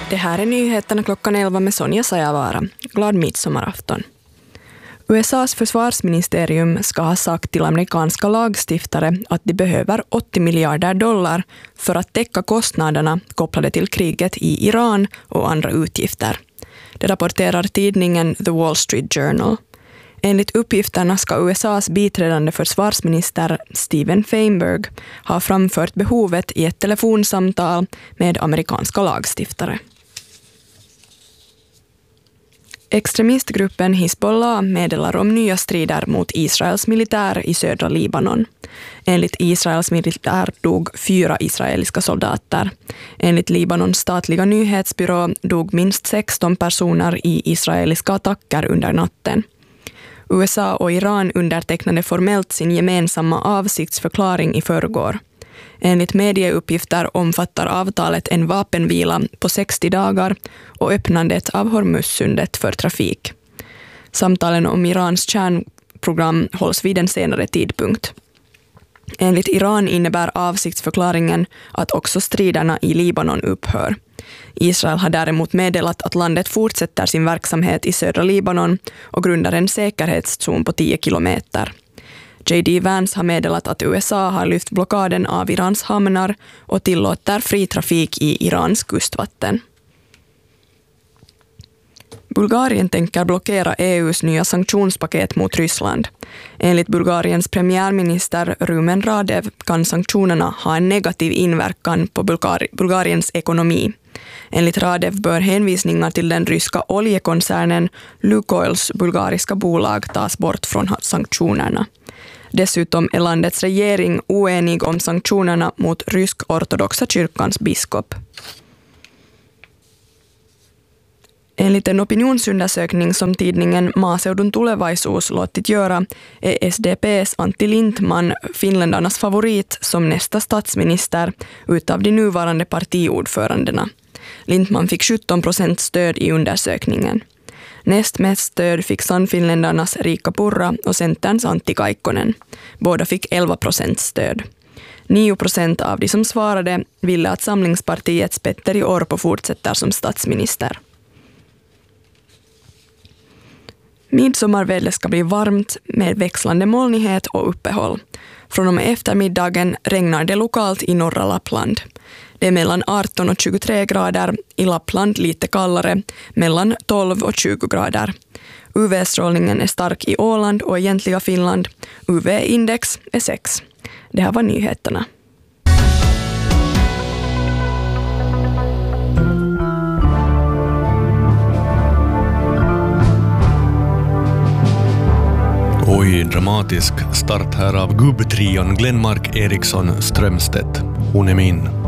Det här är nyheterna klockan 11 med Sonja Sajavara. Glad midsommarafton. USAs försvarsministerium ska ha sagt till amerikanska lagstiftare att de behöver $80 miljarder för att täcka kostnaderna kopplade till kriget i Iran och andra utgifter. Det rapporterar tidningen The Wall Street Journal. Enligt uppgifterna ska USAs biträdande försvarsminister Stephen Feinberg ha framfört behovet i ett telefonsamtal med amerikanska lagstiftare. Extremistgruppen Hizbollah meddelar om nya strider mot Israels militär i södra Libanon. Enligt Israels militär dog 4 israeliska soldater. Enligt Libanons statliga nyhetsbyrå dog minst 16 personer i israeliska attacker under natten. USA och Iran undertecknade formellt sin gemensamma avsiktsförklaring i förrgår. Enligt medieuppgifter omfattar avtalet en vapenvila på 60 dagar och öppnandet av Hormuzsundet för trafik. Samtalen om Irans kärnprogram hålls vid en senare tidpunkt. Enligt Iran innebär avsiktsförklaringen att också striderna i Libanon upphör. Israel har däremot meddelat att landet fortsätter sin verksamhet i södra Libanon och grundar en säkerhetszon på 10 kilometer. J.D. Vance har meddelat att USA har lyft blockaden av Irans hamnar och tillåter fri trafik i Irans kustvatten. Bulgarien tänker blockera EU:s nya sanktionspaket mot Ryssland. Enligt Bulgariens premiärminister Rumen Radev kan sanktionerna ha en negativ inverkan på Bulgariens ekonomi. Enligt Radev bör hänvisningar till den ryska oljekoncernen Lukoils bulgariska bolag tas bort från sanktionerna. Dessutom är landets regering oenig om sanktionerna mot rysk-ortodoxa kyrkans biskop. Enligt en opinionsundersökning som tidningen Maaseudun Tulevaisuus låtit göra är SDP:s Antti Lindtman finländarnas favorit som nästa statsminister utav de nuvarande partiordförandena. Lindtman fick 17% stöd i undersökningen. Näst mest stöd fick Sannfinländarnas Riikka Purra och Centerns Antti Kaikkonen. Båda fick 11% stöd. 9% av de som svarade ville att Samlingspartiets Petteri Orpo fortsätter som statsminister. Midsommarvädret ska bli varmt med växlande molnighet och uppehåll. Från och med eftermiddagen regnar det lokalt i norra Lappland. Det är mellan 18 och 23 grader, i Lappland lite kallare, mellan 12 och 20 grader. UV-strålningen är stark i Åland och egentliga Finland. UV-index är 6. Det här var nyheterna. Oj, dramatisk start här av gubbtrion Glenmark Eriksson Strömstedt. Hon är min.